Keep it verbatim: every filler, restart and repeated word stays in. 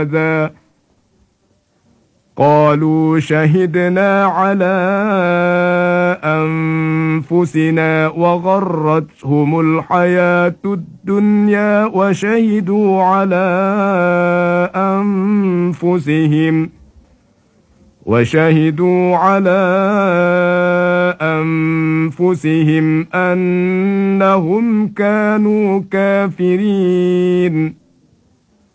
هذا قالوا شهدنا على أنفسنا وغرتهم الحياة الدنيا وشهدوا على أنفسهم وشهدوا على أنفسهم أنهم كانوا كافرين.